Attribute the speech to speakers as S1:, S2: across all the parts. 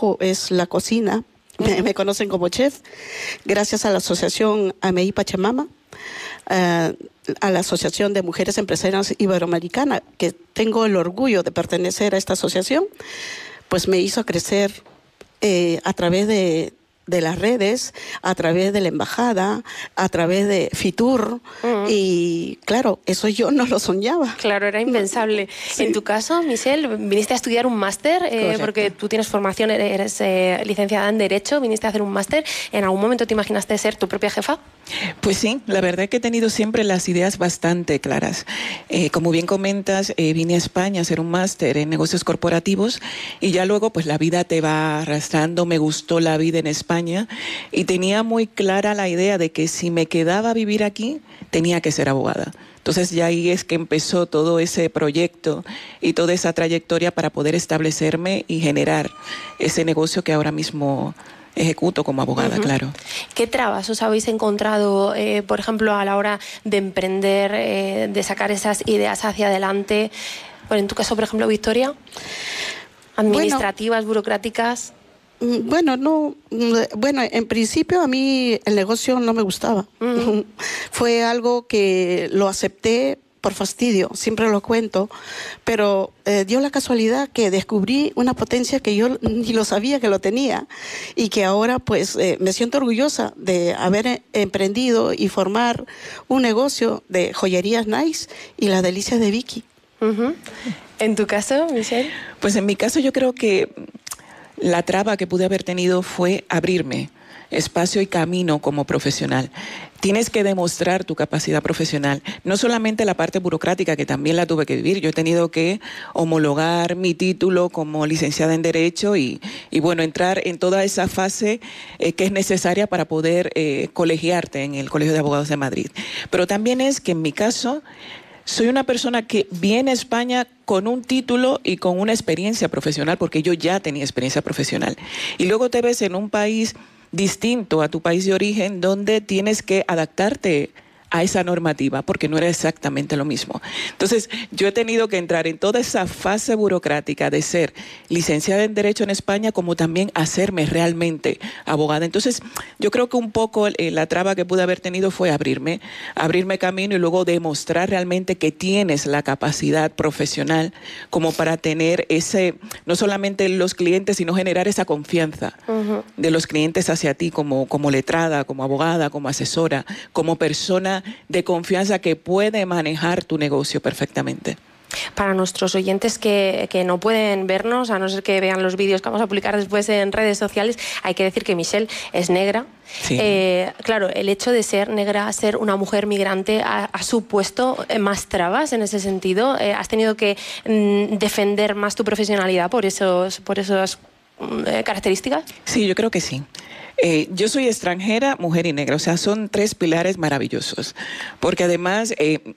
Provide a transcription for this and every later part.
S1: trabajo es la cocina. Me conocen como chef, gracias a la asociación AMEI Pachamama, a la Asociación de Mujeres Empresarias Iberoamericana, que tengo el orgullo de pertenecer a esta asociación, pues me hizo crecer a través de las redes, a través de la embajada, a través de Fitur, y claro, eso yo no lo soñaba.
S2: Claro, era impensable. Sí. En tu caso, Michelle, viniste a estudiar un máster, porque tú tienes formación, eres licenciada en Derecho, viniste a hacer un máster. ¿En algún momento te imaginaste ser tu propia jefa?
S3: Pues sí, la verdad es que he tenido siempre las ideas bastante claras. Como bien comentas, vine a España a hacer un máster en negocios corporativos y ya luego pues la vida te va arrastrando, me gustó la vida en España y tenía muy clara la idea de que si me quedaba a vivir aquí, tenía que ser abogada. Entonces ya ahí es que empezó todo ese proyecto y toda esa trayectoria para poder establecerme y generar ese negocio que ahora mismo ejecuto como abogada, claro.
S2: ¿Qué trabas os habéis encontrado, por ejemplo, a la hora de emprender, de sacar esas ideas hacia adelante? Bueno, en tu caso, por ejemplo, Victoria, administrativas, burocráticas.
S1: Bueno, en principio a mí el negocio no me gustaba. Fue algo que lo acepté por fastidio, siempre lo cuento, pero dio la casualidad que descubrí una potencia que yo ni lo sabía que lo tenía y que ahora pues me siento orgullosa de haber emprendido y formar un negocio de joyerías Nice y las delicias de Vicky.
S2: ¿En tu caso, Michelle?
S3: Pues en mi caso yo creo que la traba que pude haber tenido fue abrirme espacio y camino como profesional. Tienes que demostrar tu capacidad profesional, no solamente la parte burocrática, que también la tuve que vivir. Yo he tenido que homologar mi título como licenciada en Derecho y bueno, entrar en toda esa fase que es necesaria para poder colegiarte en el Colegio de Abogados de Madrid. Pero también es que en mi caso soy una persona que viene a España con un título y con una experiencia profesional, porque yo ya tenía experiencia profesional. Y luego te ves en un país distinto a tu país de origen, donde tienes que adaptarte a esa normativa, porque no era exactamente lo mismo. Entonces, yo he tenido que entrar en toda esa fase burocrática de ser licenciada en Derecho en España, como también hacerme realmente abogada. Entonces, yo creo que un poco la traba que pude haber tenido fue abrirme camino y luego demostrar realmente que tienes la capacidad profesional como para tener ese, no solamente los clientes, sino generar esa confianza de los clientes hacia ti como letrada, como abogada, como asesora, como persona de confianza que puede manejar tu negocio perfectamente.
S2: Para nuestros oyentes que no pueden vernos, a no ser que vean los vídeos que vamos a publicar después en redes sociales, hay que decir que Michelle es negra.
S3: Sí.
S2: Claro, el hecho de ser negra, ser una mujer migrante, ha supuesto más trabas en ese sentido. ¿Has tenido que defender más tu profesionalidad por esas características?
S3: Sí, yo creo que sí. Yo soy extranjera, mujer y negra, o sea, son tres pilares maravillosos, porque además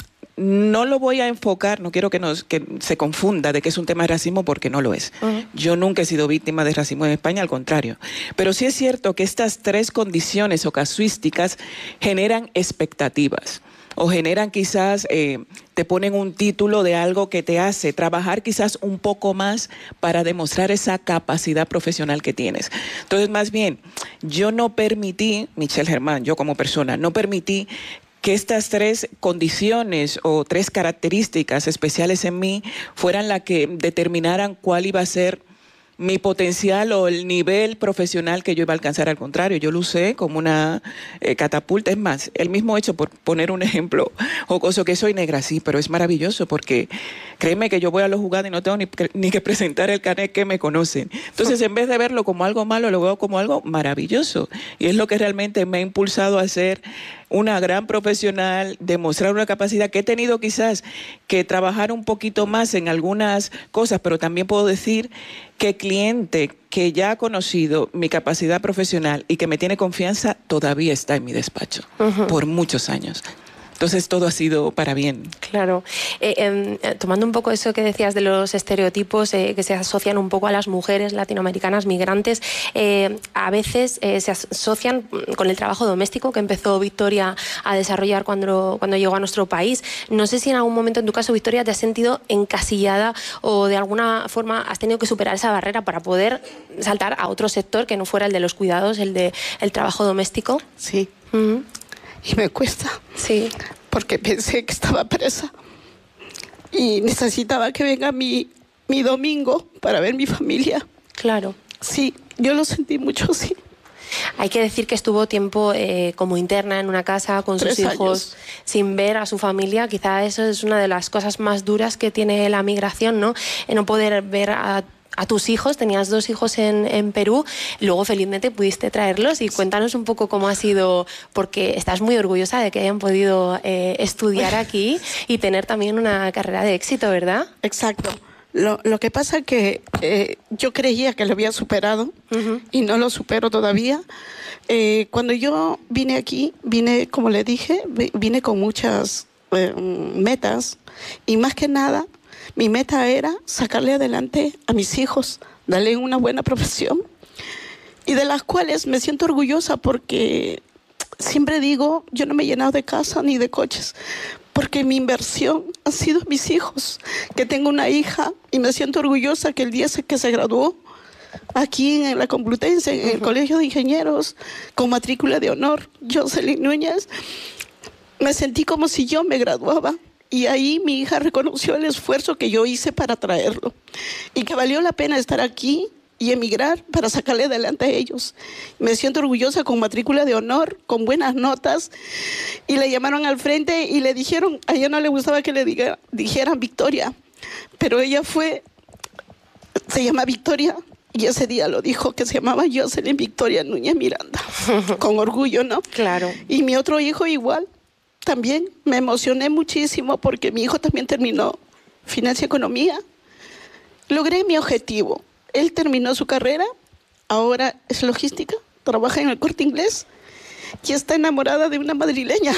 S3: no lo voy a enfocar, no quiero que se confunda de que es un tema de racismo, porque no lo es. Yo nunca he sido víctima de racismo en España, al contrario. Pero sí es cierto que estas tres condiciones o casuísticas generan expectativas. O generan quizás, te ponen un título de algo que te hace trabajar quizás un poco más para demostrar esa capacidad profesional que tienes. Entonces, más bien, yo no permití, Michelle Germán, yo como persona, no permití que estas tres condiciones o tres características especiales en mí fueran las que determinaran cuál iba a ser mi potencial o el nivel profesional que yo iba a alcanzar. Al contrario, yo lo usé como una catapulta. Es más, el mismo hecho, por poner un ejemplo jocoso, que soy negra, sí, pero es maravilloso, porque créeme que yo voy a los juzgados y no tengo ni que presentar el carnet, que me conocen. Entonces, en vez de verlo como algo malo, lo veo como algo maravilloso. Y es lo que realmente me ha impulsado a ser una gran profesional, demostrar una capacidad que he tenido quizás que trabajar un poquito más en algunas cosas, pero también puedo decir que cliente que ya ha conocido mi capacidad profesional y que me tiene confianza, todavía está en mi despacho por muchos años. Entonces todo ha sido para bien.
S2: Claro. Tomando un poco eso que decías de los estereotipos que se asocian un poco a las mujeres latinoamericanas migrantes, a veces se asocian con el trabajo doméstico que empezó Victoria a desarrollar cuando llegó a nuestro país. No sé si en algún momento en tu caso, Victoria, te has sentido encasillada o de alguna forma has tenido que superar esa barrera para poder saltar a otro sector que no fuera el de los cuidados, el del trabajo doméstico.
S1: Sí.
S2: Uh-huh.
S1: Y me cuesta.
S2: Sí.
S1: Porque pensé que estaba presa y necesitaba que venga mi domingo para ver mi familia.
S2: Claro.
S1: Sí, yo lo sentí mucho, sí.
S2: Hay que decir que estuvo tiempo como interna en una casa con sus hijos sin ver a su familia. Quizá eso es una de las cosas más duras que tiene la migración, ¿no? No poder ver a tus hijos. Tenías 2 hijos en Perú, luego felizmente pudiste traerlos y cuéntanos un poco cómo ha sido, porque estás muy orgullosa de que hayan podido estudiar aquí y tener también una carrera de éxito, ¿verdad?
S1: Exacto. Lo que pasa es que yo creía que lo había superado y no lo supero todavía. Cuando yo vine aquí, como le dije, vine con muchas metas y más que nada mi meta era sacarle adelante a mis hijos, darle una buena profesión y de las cuales me siento orgullosa porque siempre digo, yo no me he llenado de casa ni de coches, porque mi inversión han sido mis hijos, que tengo una hija y me siento orgullosa que el día que se graduó aquí en la Complutense, en el Colegio de Ingenieros, con matrícula de honor, Jocelyn Núñez, me sentí como si yo me graduaba. Y ahí mi hija reconoció el esfuerzo que yo hice para traerlo y que valió la pena estar aquí y emigrar para sacarle adelante a ellos. Me siento orgullosa con matrícula de honor, con buenas notas, y le llamaron al frente y le dijeron, a ella no le gustaba que le dijeran Victoria, pero ella se llama Victoria, y ese día lo dijo, que se llamaba Jocelyn Victoria Núñez Miranda, con orgullo, ¿no?
S2: Claro.
S1: Y mi otro hijo igual. También me emocioné muchísimo porque mi hijo también terminó Finanza y Economía. Logré mi objetivo. Él terminó su carrera, ahora es logística, trabaja en el Corte Inglés y está enamorada de una madrileña.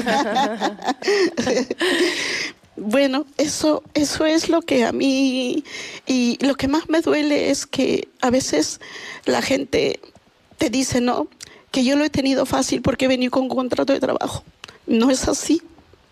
S1: Bueno, eso es lo que a mí, y lo que más me duele es que a veces la gente te dice, no, que yo lo he tenido fácil porque he venido con un contrato de trabajo. No es así.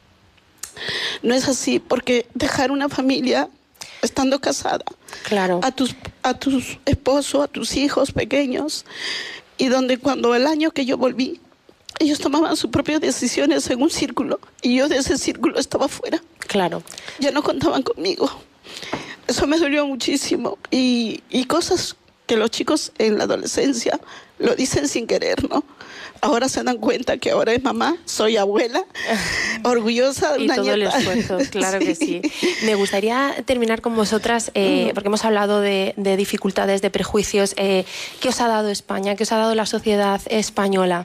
S1: No es así, porque dejar una familia estando casada,
S2: claro,
S1: a tus esposos, a tus hijos pequeños, y donde cuando el año que yo volví, ellos tomaban sus propias decisiones en un círculo, y yo de ese círculo estaba fuera.
S2: Claro.
S1: Ya no contaban conmigo. Eso me dolió muchísimo, y cosas que los chicos en la adolescencia lo dicen sin querer, ¿no? Ahora se dan cuenta que ahora es mamá, soy abuela, orgullosa de una
S2: nieta. Y todo
S1: nieta.
S2: el esfuerzo, claro que sí. Me gustaría terminar con vosotras, porque hemos hablado de dificultades, de prejuicios. ¿Qué os ha dado España? ¿Qué os ha dado la sociedad española?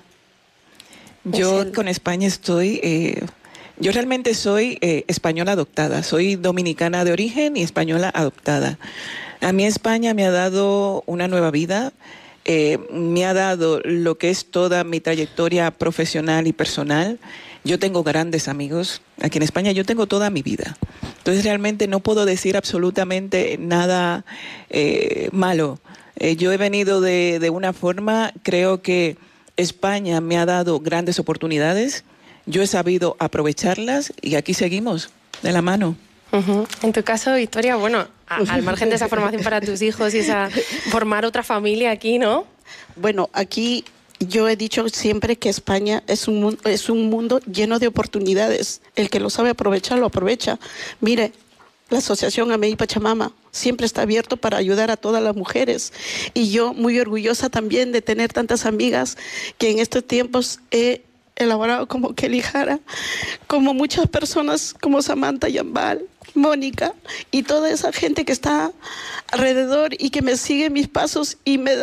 S3: Yo con España estoy... yo realmente soy española adoptada. Soy dominicana de origen y española adoptada. A mí España me ha dado una nueva vida. Me ha dado lo que es toda mi trayectoria profesional y personal. Yo tengo grandes amigos. Aquí en España yo tengo toda mi vida. Entonces realmente no puedo decir absolutamente nada malo. Yo he venido de una forma, creo que España me ha dado grandes oportunidades. Yo he sabido aprovecharlas y aquí seguimos, de la mano.
S2: Uh-huh. En tu caso, Victoria, bueno, al margen de esa formación para tus hijos y esa formar otra familia aquí, ¿no?
S1: Bueno, aquí yo he dicho siempre que España es un mundo lleno de oportunidades. El que lo sabe aprovechar, lo aprovecha. Mire, la Asociación AMEI Pachamama siempre está abierto para ayudar a todas las mujeres. Y yo muy orgullosa también de tener tantas amigas que en estos tiempos he elaborado como Kelly Jara, como muchas personas como Samantha Yambal, Mónica y toda esa gente que está alrededor y que me sigue mis pasos y me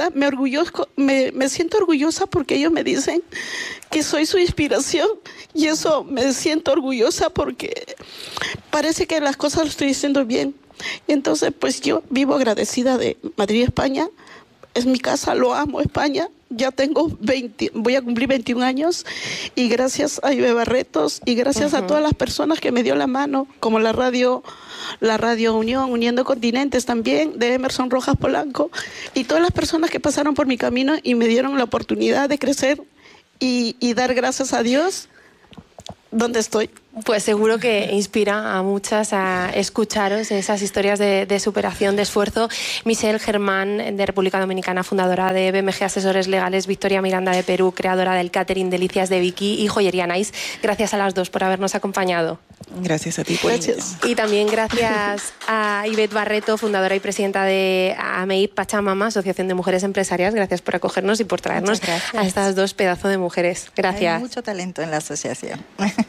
S1: siento orgullosa porque ellos me dicen que soy su inspiración y eso me siento orgullosa porque parece que las cosas lo estoy haciendo bien. Y entonces pues yo vivo agradecida de Madrid, España. Es mi casa, lo amo España ya tengo voy a cumplir 21 años y gracias a Ibe Barretos y gracias a todas las personas que me dio la mano, como la radio Unión, Uniendo Continentes también, de Emerson Rojas Polanco, y todas las personas que pasaron por mi camino y me dieron la oportunidad de crecer y dar gracias a Dios donde estoy.
S2: Pues seguro que inspira a muchas a escucharos esas historias de superación, de esfuerzo. Michelle Germán, de República Dominicana, fundadora de BMG Asesores Legales, Victoria Miranda, de Perú, creadora del catering Delicias de Vicky, y Joyería Nice. Gracias a las dos por habernos acompañado.
S3: Gracias a ti.
S1: Gracias.
S2: Y también gracias a Ivette Barreto, fundadora y presidenta de AMEIP Pachamama, Asociación de Mujeres Empresarias. Gracias por acogernos y por traernos a estas dos pedazos de mujeres. Gracias.
S4: Hay mucho talento en la asociación.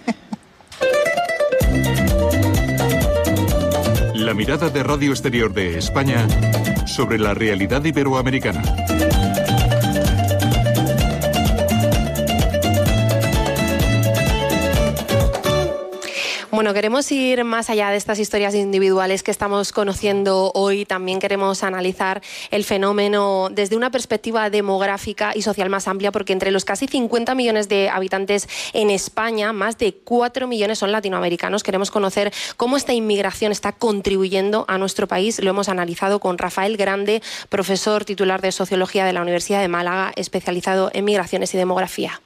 S5: La mirada de Radio Exterior de España sobre la realidad iberoamericana.
S2: Bueno, queremos ir más allá de estas historias individuales que estamos conociendo hoy. También queremos analizar el fenómeno desde una perspectiva demográfica y social más amplia, porque entre los casi 50 millones de habitantes en España, más de 4 millones son latinoamericanos. Queremos conocer cómo esta inmigración está contribuyendo a nuestro país. Lo hemos analizado con Rafael Grande, profesor titular de Sociología de la Universidad de Málaga, especializado en migraciones y demografía.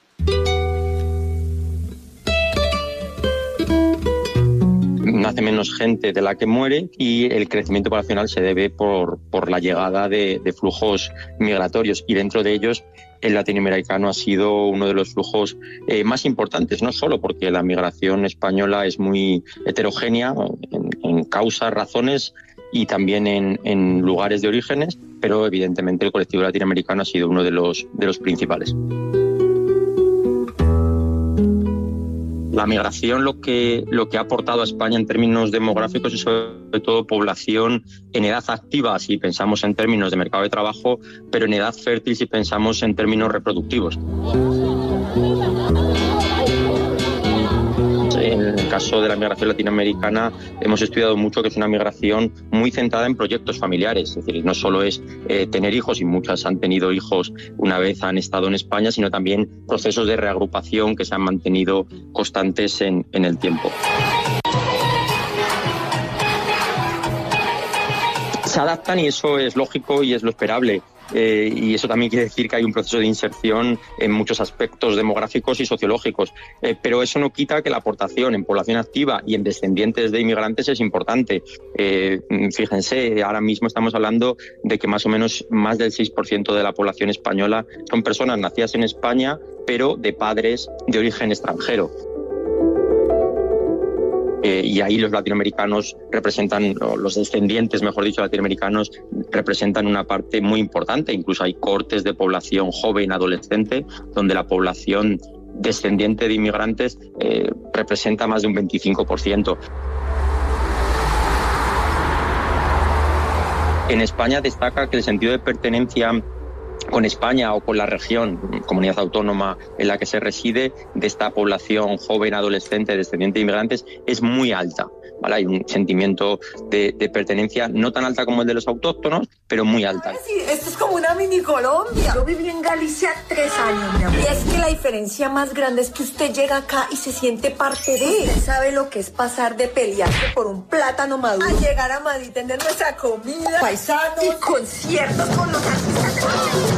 S6: Nace menos gente de la que muere y el crecimiento poblacional se debe por la llegada de flujos migratorios, y dentro de ellos el latinoamericano ha sido uno de los flujos más importantes, no solo porque la migración española es muy heterogénea en causas, razones y también en lugares de orígenes, pero evidentemente el colectivo latinoamericano ha sido uno de los principales. La migración lo que ha aportado a España en términos demográficos es sobre todo población en edad activa si pensamos en términos de mercado de trabajo, pero en edad fértil si pensamos en términos reproductivos. En el caso de la migración latinoamericana hemos estudiado mucho que es una migración muy centrada en proyectos familiares, es decir, no solo es tener hijos, y muchas han tenido hijos una vez han estado en España, sino también procesos de reagrupación que se han mantenido constantes en el tiempo. Se adaptan y eso es lógico y es lo esperable. Y eso también quiere decir que hay un proceso de inserción en muchos aspectos demográficos y sociológicos, pero eso no quita que la aportación en población activa y en descendientes de inmigrantes es importante. Fíjense, ahora mismo estamos hablando de que más o menos más del 6% de la población española son personas nacidas en España, pero de padres de origen extranjero. Y ahí los latinoamericanos representan, los descendientes, mejor dicho, latinoamericanos, representan una parte muy importante. Incluso hay cortes de población joven, adolescente, donde la población descendiente de inmigrantes representa más de un 25%. En España destaca que el sentido de pertenencia con España o con la región, comunidad autónoma en la que se reside, de esta población joven, adolescente, descendiente de inmigrantes, es muy alta, ¿vale? Hay un sentimiento de pertenencia no tan alta como el de los autóctonos, pero muy alta.
S7: Sí, esto es como una mini Colombia. Yo viví en Galicia 3 años, mi amor. Y es que la diferencia más grande es que usted llega acá y se siente parte de él. ¿Sabe lo que es pasar de pelearse por un plátano maduro a llegar a Madrid, tener nuestra comida, paisanos y conciertos con los artistas de...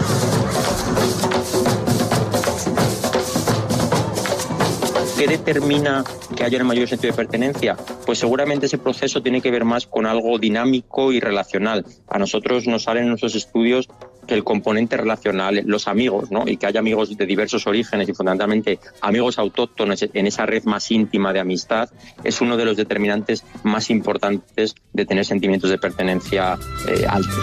S6: ¿Qué determina que haya un mayor sentido de pertenencia? Pues seguramente ese proceso tiene que ver más con algo dinámico y relacional. A nosotros nos salen en nuestros estudios que el componente relacional, los amigos, ¿no? Y que haya amigos de diversos orígenes y fundamentalmente amigos autóctonos en esa red más íntima de amistad, es uno de los determinantes más importantes de tener sentimientos de pertenencia altos.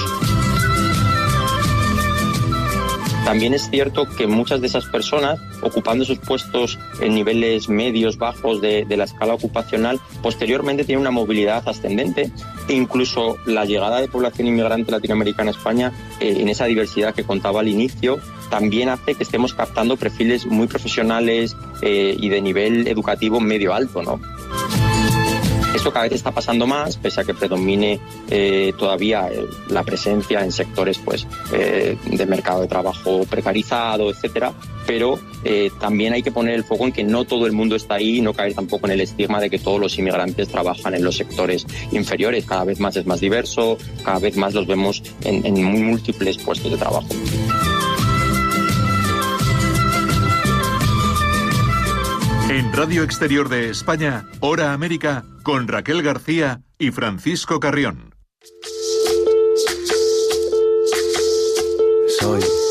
S6: También es cierto que muchas de esas personas, ocupando esos puestos en niveles medios, bajos de la escala ocupacional, posteriormente tienen una movilidad ascendente, e incluso la llegada de población inmigrante latinoamericana a España, en esa diversidad que contaba al inicio, también hace que estemos captando perfiles muy profesionales y de nivel educativo medio alto, ¿no? Esto cada vez está pasando más, pese a que predomine todavía la presencia en sectores pues, de mercado de trabajo precarizado, etcétera. Pero también hay que poner el foco en que no todo el mundo está ahí y no caer tampoco en el estigma de que todos los inmigrantes trabajan en los sectores inferiores. Cada vez más es más diverso, cada vez más los vemos en muy múltiples puestos de trabajo.
S5: En Radio Exterior de España, Hora América, con Raquel García y Francisco Carrión.
S8: Soy